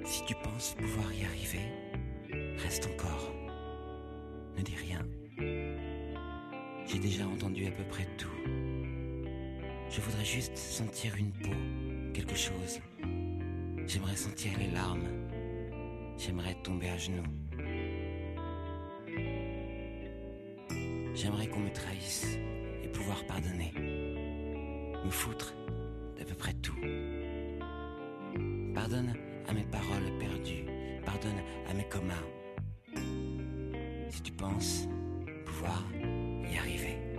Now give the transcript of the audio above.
Si tu penses pouvoir y arriver, reste encore. Ne dis rien. J'ai déjà entendu à peu près tout. Je voudrais juste sentir une peau, quelque chose. J'aimerais sentir les larmes. J'aimerais tomber à genoux. J'aimerais qu'on me trahisse et pouvoir pardonner. Me foutre d'à peu près tout. Pardonne à mes paroles perdues. Pardonne à mes comas. Si tu penses pouvoir y arriver.